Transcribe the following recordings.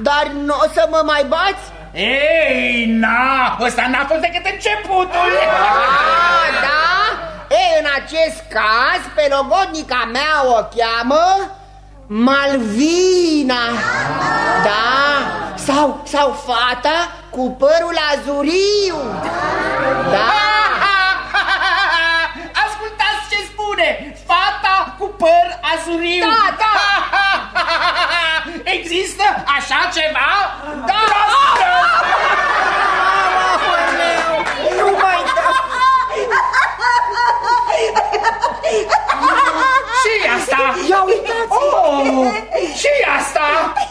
dar nu o să mă mai bați? Ei, ăsta n-a fost decât începutul. Da? Ei, în acest caz, pe logodnica mea o cheamă Malvina. Da? Sau fata cu părul azuriu. Da? Ascultați ce spune, fata cu păr azuriu. Da. Există așa ceva? Da. Nu mai da. Și asta? Ia uitați! Și asta?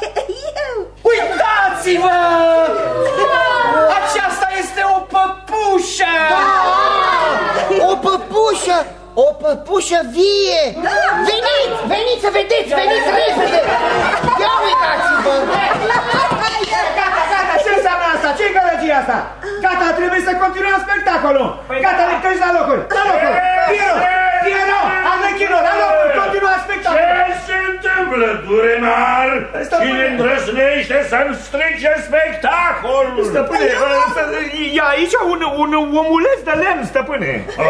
Uitați-vă! Aceasta este o păpușă! Da! O păpușă! O păpușă vie! Veniți să vedeți! Veniți repede! Ia uitați-vă! Gata, ce înseamnă asta? Ce-i gălăgia asta? Gata, trebuie să continuăm spectacolul! Gata, lectări la locuri! Piero! Arlechino, la locuri! Continuăm spectacolul! Ce se întâmplă, Durenar? Cine îndrăznește să-mi strice spectacolul? Stăpâne, e aici un omuleț de lemn, stăpâne!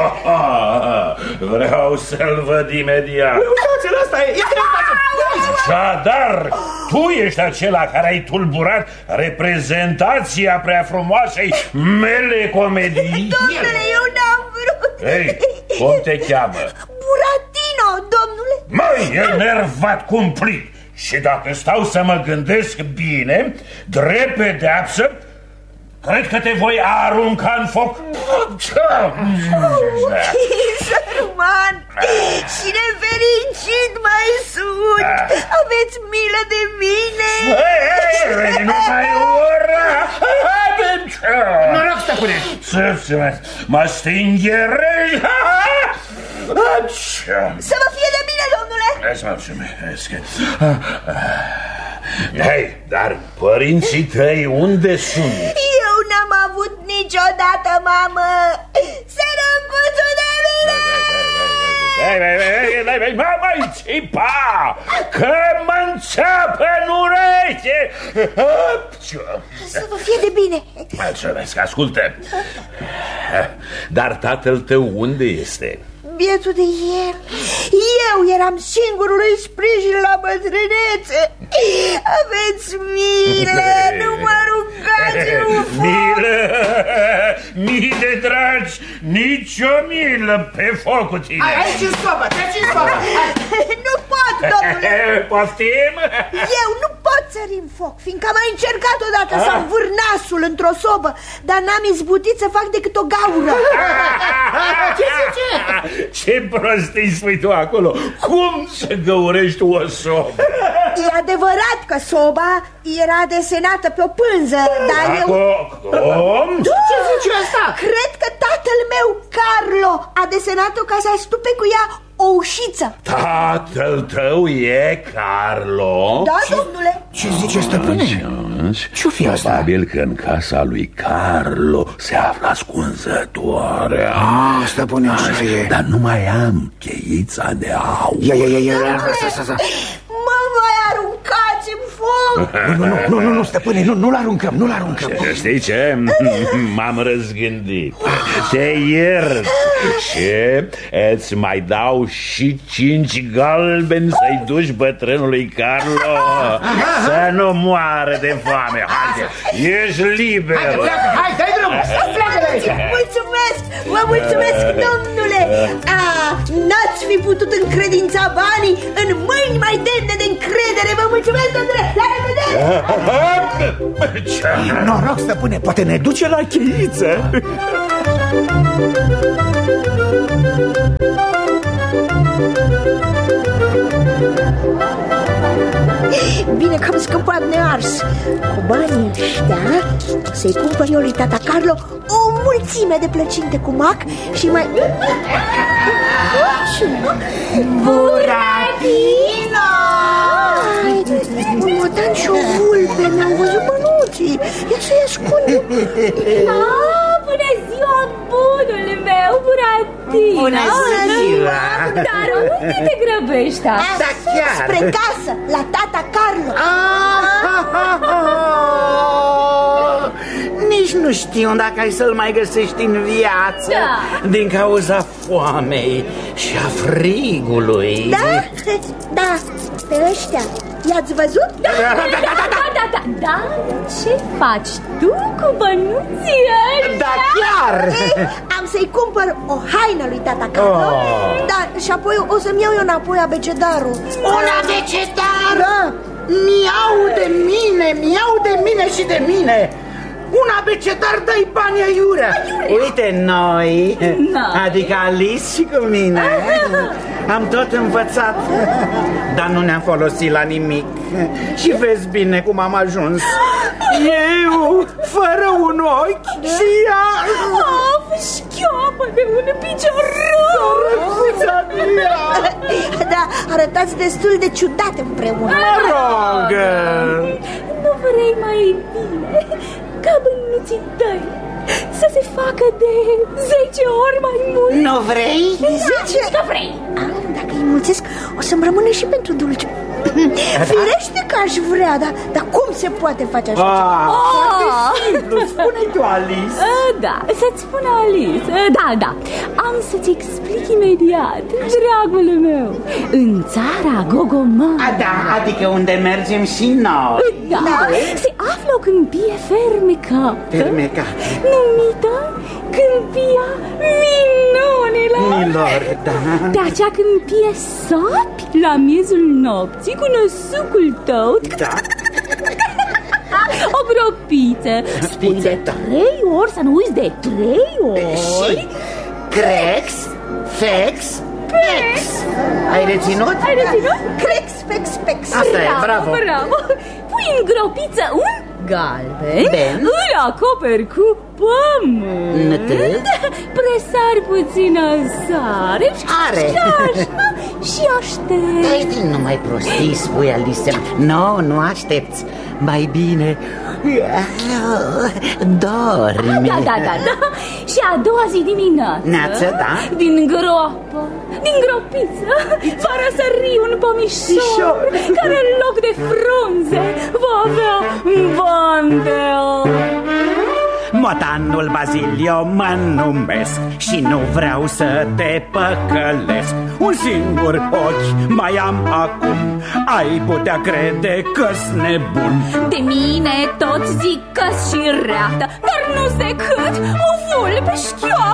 Vreau să-l văd imediat. Uitați-l, ăsta e! Așadar, tu ești acela care ai tulburat reprezentația prea frumoasei mele comedii? Domnule, eu n-am vrut. Ei, cum te cheamă? Buratino, domnule. Măi, enervat cumplit. Și dacă stau să mă gândesc bine, drept pedeapsă, cred că te voi arunca în foc. Sărman și nefericit mai sunt. Aveți milă de mine. Nu mai ura. Noroc, stăpâne. Mă stingherești. Să vă fie de bine, domnule. Să mulțumesc. Hei, dar părinții tăi unde sunt? Eu n-am avut niciodată mamă. Sărăcuțul de mine. Mai țipa, că mă înțeapă în ureche. Să vă fie de bine. Mulțumesc, ascultă. Dar tatăl tău unde este? Bietul de el. Eu eram singurul sprijin la bătrânețe. Aveți milă, nu mă aruncați în foc. Mile dragi, nicio milă pe foc cu tine. Aici în sobă, treci în sobă. Nu pot, domnule. Poftim? Eu nu pot sări în foc, fiindcă am mai încercat odată să învâr nasul într-o sobă, dar n-am izbutit să fac decât o gaură. Ce zice? Ce prostii spui tu acolo? Cum să găurești o sobă? E adevărat că soba era desenată pe o pânză, dar eu... Cum? Ce zice asta? Cred că tatăl meu, Carlo, a desenat-o ca să astupe cu ea o ușiță. Tatăl tău e Carlo? Da, domnule. Ce zice, stăpâne? Ce-o fi asta? Probabil că în casa lui Carlo se află ascunzătoarea. Stăpâne, o să fie. Dar nu mai am cheița de aur. Ia. Mă mai aruncați în foc. Nu, stăpâne, nu-l aruncăm. Știi ce? M-am răzgândit. Te iert și îți mai dau și 5 galbeni să-i duci bătrânului Carlo să nu moară de foame. Haide, ești liber. Hai, dai drumul, pleacă de aici. Vă mulțumesc, domnule. N-ați fi putut încredința banii în mâini mai demne de încredere. Vă mulțumesc, domnule. La revedere. Noroc, stăpâne, poate ne duce la cheiță. Bine că am scăpat nears. Cu banii ăștia să-i cumpăr eu lui tata Carlo o mulțime de plăcinte cu mac și mai... Buratino! Un motan și o vulpe mi-au văzut bănuții. Ia să-i ascund. Bună ziua, bunul meu, Buratino. Bună ziua. Dar unde te grăbești? Da, chiar. Spre casă, la tata Carlo. Aha, Nici nu știu dacă ai să-l mai găsești în viață. Da. Din cauza foamei și a frigului. Da? Da, pe ăștia i-ați văzut? Da. Da, ce faci tu cu bănuții ăștia? Da, chiar! Am să-i cumpăr o haină lui tata Carlo. Da, și apoi o să-mi iau eu înapoi abecedarul. Un abecedar? Da. Mi-au de mine și de mine. Un abecedar, dai bani aiurea. Uite, noi, adică Alice și cu mine, am tot învățat, dar nu ne-am folosit la nimic. Și vezi bine cum am ajuns. Eu, fără un ochi și ea Șchioapă de un picior rău. Da, arătați destul de ciudat împreună. Mă rog. Nu vrei mai bine ca bănuții tăi să se facă de 10 ori mai mult? Nu vrei? 10? Da, vrei. Dacă îi mulțesc, o să-mi rămână și pentru dulce. Firește că aș vrea, dar cum se poate face așa ceva? Foarte simplu, spune-i tu, Alice. Da, să-ți spun Alice. Da, am să-ți explic imediat, dragul meu. În țara Gogomar. Da, adică unde mergem și noi. Da, se află o câmpie fermecată, numită Câmpia Minunilor. De acea câmpie sapi la miezul nopții cu năsucul tău. Da. O gropiță. Spui de 3 ori, să nu uiți de 3 ori. Și Crex, Fex, Pex. Ai reținut? Crex, fex, pex. Asta e, bravo. Pui în gropiță un galben, Ben. îl acoperi cu pământ, presari puțină sare și aștept. Deci nu mai prostii, spui, Alice. Nu aștepți. Mai bine dormi. Da. Și a doua zi dimineață, din groapă, din gropiță, va răsări un pomișor care în loc de frunze va avea bandel. Motanul Bazilio mă numesc și nu vreau să te păcălesc. Un singur ochi mai am acum, ai putea crede că-s nebun. De mine toți zic că-s și reată, dar nu-s decât o